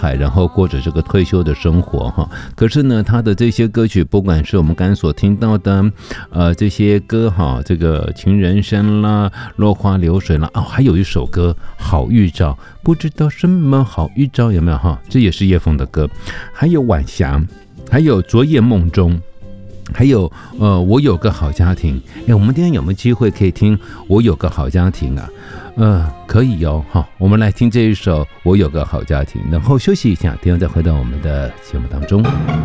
海，然后过着这个退休的生活哈。可是呢，他的这些歌曲，不管是我们刚才所听到的这些歌哈，这个情人声啦、落花流水啦，还有一首歌好预兆，不知道什么好预兆，有没有哈？这也是叶枫的歌。还有晚霞，还有昨夜梦中，还有我有个好家庭。我们今天有没有机会可以听我有个好家庭啊？可以哦，我们来听这一首我有个好家庭，然后休息一下，等一下再回到我们的节目当中。